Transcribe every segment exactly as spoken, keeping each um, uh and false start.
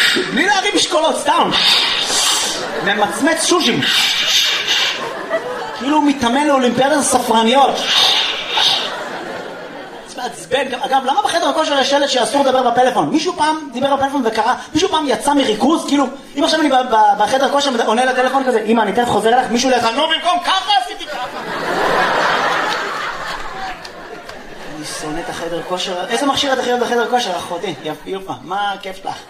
בלי להרים משקולות, סתם. ממצמץ שושים. כאילו הוא מתאמן לאולימפיאדת הספרניות. מעצבן. אגב, למה בחדר הכושר יש שלט שאסור לדבר בפלאפון? מישהו פעם דיבר בפלאפון וקרא, מישהו פעם יצא מריכוז, כאילו, אם עכשיו אני בחדר הכושר עונה לטלפון כזה, אמא, אני תכף חוזר אליך, מישהו לך, נו במקום, ככה עשיתי ככה. אני שונא את החדר כושר, איזה מכשיר את הכי בחדר כושר, אחותי? יופה, מה הכיף לך?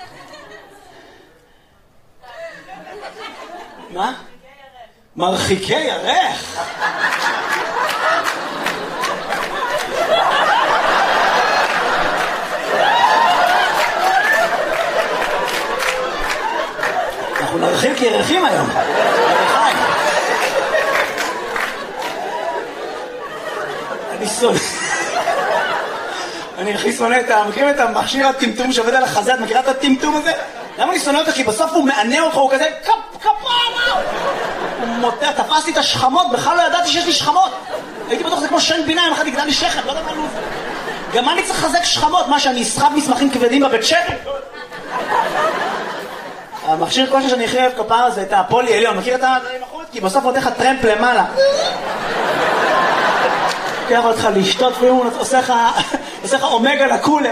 מה? מרחיקי ירך. אנחנו נרחיק ירחים היום. אני שונא. אני הכי שונא את ה... מכירים את המכשיר הטמטום שעובד על החזה? את מכירה את הטמטום הזה? למה אני שונא אותך? כי בסוף הוא מענה אותך, הוא כזה קפ, קפרה! הוא מותח, תפסתי את השכמות, בכלל לא ידעתי שיש לי שכמות. הייתי בטוח זה כמו שן ביניים, אחד יגדל לי שכם, לא יודע מה לוב. גם מה אני צריך לחזק שכמות? מה, שאני אסחב מסמכים כבדים בבית שכם? המכשיר כושר שאני הכי אוהב כפרה זה את הפולי עליון, מכיר את הדברים החוץ? כי בסוף עוד איך טרמפ למעלה. לוקח אותך לשתות, הוא עושה לך אומגה לקולר.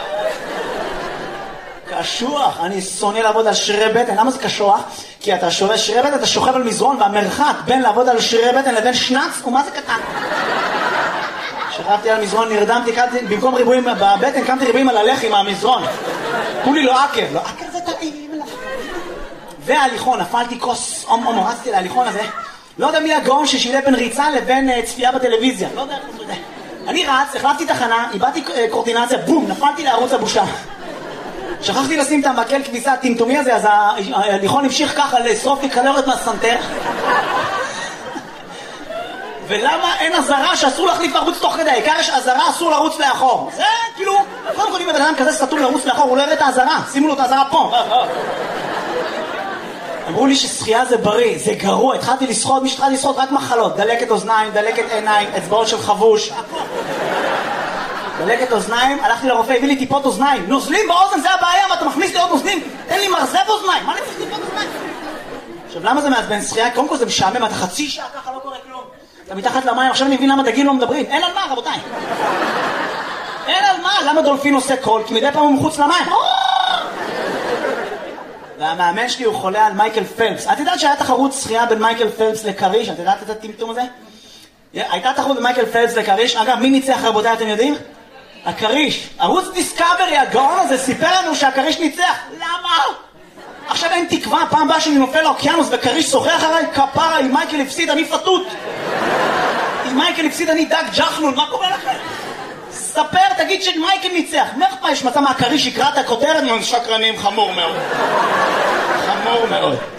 קשוח, אני שונא לעבוד על שרירי בטן. למה זה קשוח? כי אתה שווה שרירי בטן, אתה שוכב על מזרון, והמרחק בין לעבוד על שרירי בטן לבין שנץ הוא מה זה קטן. שכבתי על מזרון, נרדמתי, במקום ריבועים בבטן, קמתי ריבועים על הלחי מהמזרון. כולי לא עקב, לא עקב זה טעים. וההליכון, נפלתי כוס, אום אום, רצתי להליכון הזה. לא יודע מי הגאון ששילה בין ריצה לבין צפייה בטלוויזיה. לא יודע, לא יודע. אני רץ, החלפתי תחנה, איבדתי קורדינציה, בום, נפלתי לערוץ הבושה. שכחתי לשים את המקל כביסה הטמטומי הזה, אז ההליכון המשיך ככה לשרוף לי קלוריות מהסנטר. ולמה אין עזרה שאסור להחליף ערוץ תוך כדי? העיקר יש עזרה, אסור לרוץ לאחור. זה כאילו, קודם כל אם בן אדם כזה סתום לרוץ לאחור, הוא לא יראה את העזרה, שימו לו את העזרה פה. אמרו לי ששחייה זה בריא, זה גרוע, התחלתי לשחות, מי שהתחלתי לשחות רק מחלות, דלקת אוזניים, דלקת עיניים, אצבעות של חבוש, דלקת אוזניים, הלכתי לרופא, הביא לי טיפות אוזניים, נוזלים באוזן, זה הבעיה, מה אתה מכניס לי עוד נוזלים? תן לי מרזב אוזניים, מה אני צריך טיפות אוזניים? עכשיו למה זה מעצבן שחייה? קודם כל זה משעמם, אתה חצי שעה ככה לא קורה כלום, אתה מתחת למים, עכשיו אני מבין למה דגים לא מדברים, אין על מה רבותיי, אין על מה, למה דולפין עושה קול? כי מדי פעם הוא מחוץ למים, והמאמן שלי הוא חולה על מייקל פלפס. את יודעת שהיה תחרות שחייה בין מייקל פלפס לקריש? את יודעת את הטמטום הזה? הייתה תחרות בין מייקל פלפס לקריש. אגב, מי ניצח רבותיי, אתם יודעים? הקריש. ערוץ דיסקאברי, הגאון הזה, סיפר לנו שהקריש ניצח. למה? עכשיו אין תקווה, פעם באה שאני נופל לאוקיינוס וקריש שוחח עליי, כפרה, אם מייקל הפסיד, אני פתות. אם מייקל הפסיד, אני דג ג'חנון, מה קורה לכם? ספר, תגיד שמייקל ניצח. מה יש מצא מהקריש יקרא את הכותרת? שקרנים, חמור מאוד. חמור מאוד.